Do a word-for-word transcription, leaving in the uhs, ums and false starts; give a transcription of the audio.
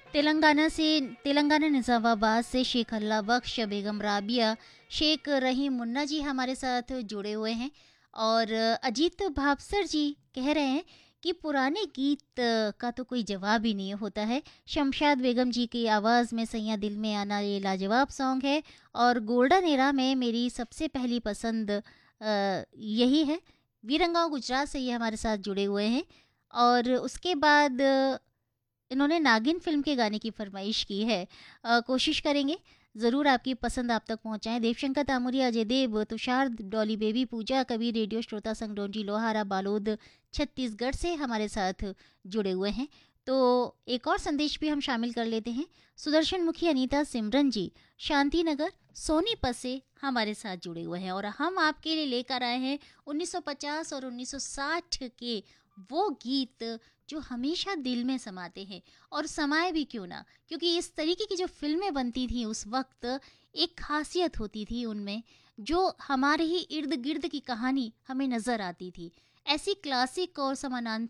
तेलंगाना से तेलंगाना निज़ामाबाद से शेख अल्लाह बख्श, बेगम राबिया, शेख रहीम मुन्ना जी हमारे साथ जुड़े हुए हैं। और अजीत भावसर जी कह रहे हैं कि पुराने गीत का तो कोई जवाब ही नहीं होता है। शमशाद बेगम जी की आवाज़ में सैया दिल में आना ये लाजवाब सॉन्ग है। और गोल्डन एरा में मेरी सबसे पहली पसंद अ, यही है। वीरंगाओं गुजरात से ये हमारे साथ जुड़े हुए हैं। और उसके बाद इन्होंने नागिन फ़िल्म के गाने की फ़रमाइश की है। अ, कोशिश करेंगे ज़रूर आपकी पसंद आप तक पहुँचाएँ। देवशंकर तामुरिया, अजय देव, तुषार, डॉली बेबी, पूजा कवि, रेडियो श्रोता संघ डोंजी लोहारा, बालोद, छत्तीसगढ़ से हमारे साथ जुड़े हुए हैं। तो एक और संदेश भी हम शामिल कर लेते हैं। सुदर्शन मुखी, अनीता, सिमरन जी शांति नगर सोनीपत से हमारे साथ जुड़े हुए हैं। और हम आपके लिए लेकर आए हैं उन्नीस सौ पचास और उन्नीस सौ साठ के वो गीत जो हमेशा दिल में समाते हैं। और समाए भी क्यों ना, क्योंकि इस तरीके की जो फ़िल्में बनती थी उस वक़्त, एक ख़ासियत होती थी उनमें, जो हमारे ही इर्द-गिर्द की कहानी हमें नज़र आती थी। ऐसी क्लासिक और समानांतर